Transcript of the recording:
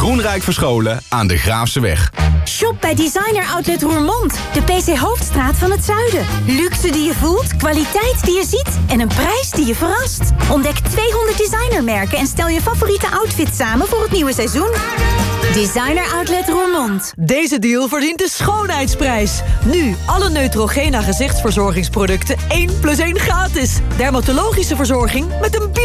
Groenrijk Verscholen aan de Graafseweg. Shop bij Designer Outlet Roermond. De PC Hoofdstraat van het zuiden. Luxe die je voelt, kwaliteit die je ziet en een prijs die je verrast. Ontdek 200 designermerken en stel je favoriete outfit samen voor het nieuwe seizoen. Designer Outlet Roermond. Deze deal verdient de schoonheidsprijs. Nu alle Neutrogena gezichtsverzorgingsproducten 1 + 1 gratis. Dermatologische verzorging met een